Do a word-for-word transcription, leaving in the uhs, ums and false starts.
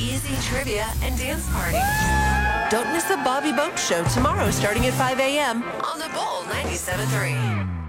easy trivia and dance parties. Don't miss the Bobby Boat Show tomorrow starting at five a m on the Bull ninety-seven point three.